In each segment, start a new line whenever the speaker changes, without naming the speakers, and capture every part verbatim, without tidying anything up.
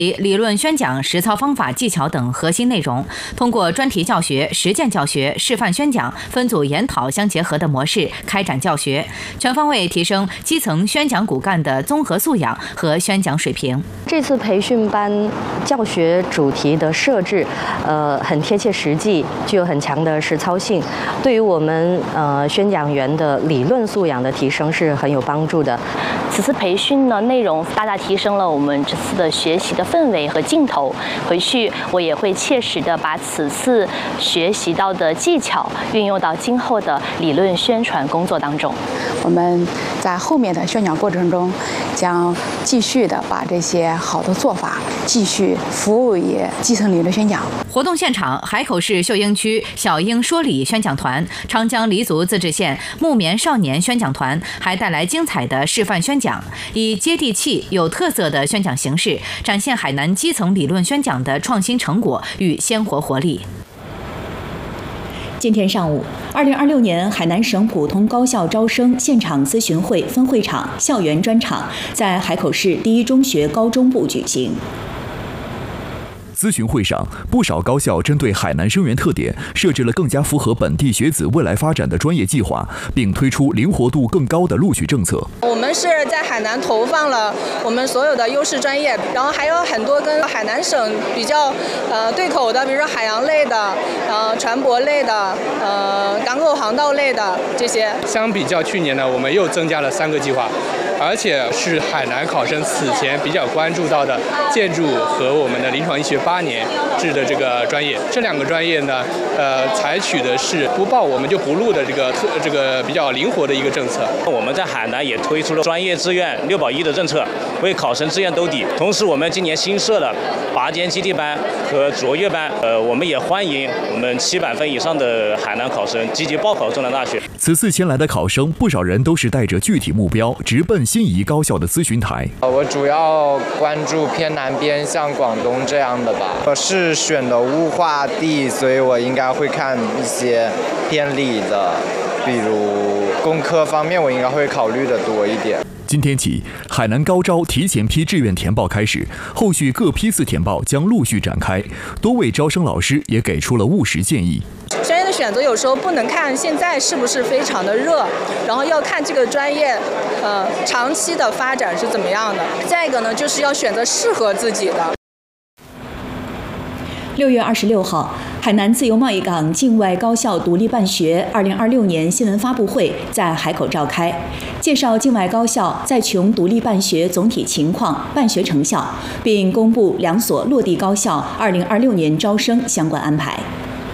理论宣讲、实操方法、技巧等核心内容，通过专题教学、实践教学、示范宣讲、分组研讨相结合的模式开展教学，全方位提升基层宣讲骨干的综合素养和宣讲水平。
这次培训班教学主题的设置，呃，很贴切实际，具有很强的实操性，对于我们呃宣讲员的理论素养的提升是很有帮助的。
此次培训呢，内容大大提升了我们这次的学习的氛围和劲头。回去我也会切实的把此次学习到的技巧运用到今后的理论宣传工作当中。
我们在后面的宣讲过程中，将继续的把这些好的做法继续服务于基层理论宣讲。
活动现场，海口市秀英区小英说理宣讲团、长江黎族自治县木棉少年宣讲团还带来精彩的示范宣讲，以接地气、有特色的宣讲形式，展现海南基层理论宣讲的创新成果与鲜活活力。
今天上午，二零二六年海南省普通高校招生现场咨询会分会场校园专场在海口市第一中学高中部举行。
咨询会上，不少高校针对海南生源特点，设置了更加符合本地学子未来发展的专业计划，并推出灵活度更高的录取政策。
我们是在海南投放了我们所有的优势专业，然后还有很多跟海南省比较呃对口的，比如说海洋类的、呃船舶类的、呃港口航道类的这些。
相比较去年呢，我们又增加了三个计划。而且是海南考生此前比较关注到的建筑和我们的临床医学八年制的这个专业，这两个专业呢，呃，采取的是不报我们就不录的这个特这个比较灵活的一个政策。
我们在海南也推出了专业志愿六保一的政策，为考生志愿兜底。同时，我们今年新设了拔尖基地班和卓越班，呃，我们也欢迎我们七百分以上的海南考生积极报考中南大学。
此次前来的考生，不少人都是带着具体目标，直奔心仪高校的咨询台。
我主要关注偏南边，像广东这样的吧。我是选的物化地，所以我应该会看一些偏理的，比如工科方面，我应该会考虑的多一点。
今天起，海南高招提前批志愿填报开始，后续各批次填报将陆续展开。多位招生老师也给出了务实建议。
专业的选择有时候不能看现在是不是非常的热，然后要看这个专业呃长期的发展是怎么样的。再一个呢，就是要选择适合自己的。
六月二十六号，海南自由贸易港境外高校独立办学二零二六年新闻发布会在海口召开，介绍境外高校在琼独立办学总体情况、办学成效，并公布两所落地高校二零二六年招生相关安排。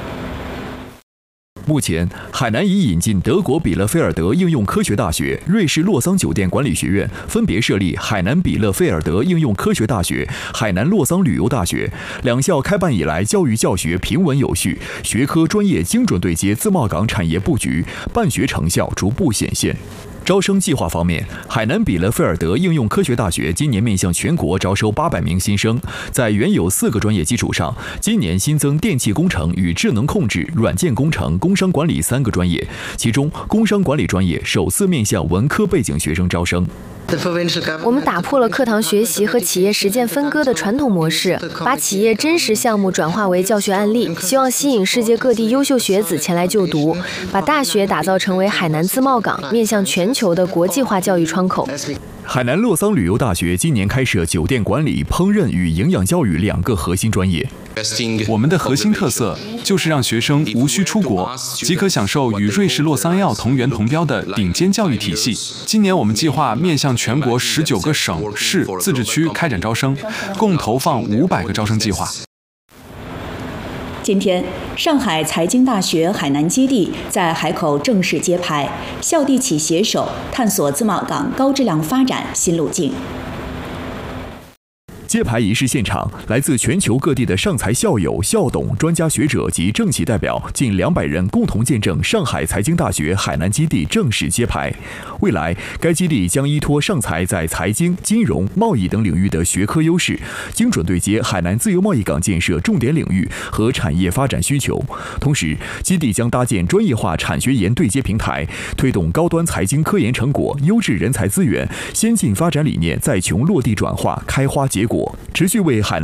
目前，海南已引进德国比勒菲尔德应用科学大学、瑞士洛桑酒店管理学院，分别设立海南比勒菲尔德应用科学大学、海南洛桑旅游大学。两校开办以来，教育教学平稳有序，学科专业精准对接自贸港产业布局，办学成效逐步显现。招生计划方面，海南比勒菲尔德应用科学大学今年面向全国招收八百名新生，在原有四个专业基础上，今年新增电气工程与智能控制、软件工程、工商管理三个专业，其中工商管理专业首次面向文科背景学生招生。
我们打破了课堂学习和企业实践分割的传统模式，把企业真实项目转化为教学案例，希望吸引世界各地优秀学子前来就读，把大学打造成为海南自贸港面向全球的国际化教育窗口。
海南洛桑旅游大学今年开设酒店管理、烹饪与营养教育两个核心专业。
我们的核心特色就是让学生无需出国，即可享受与瑞士洛桑药同源同标的顶尖教育体系。今年我们计划面向全国十九个省市自治区开展招生，共投放五百个招生计划。
今天，上海财经大学海南基地在海口正式揭牌，校地企携手探索自贸港高质量发展新路径。
揭牌仪式现场，来自全球各地的上财校友、校董、专家学者及政企代表近两百人共同见证上海财经大学海南基地正式揭牌。未来，该基地将依托上财在财经、金融、贸易等领域的学科优势，精准对接海南自由贸易港建设重点领域和产业发展需求。同时，基地将搭建专业化产学研对接平台，推动高端财经科研成果、优质人才资源、先进发展理念在琼落地转化、开花结果。持续为海南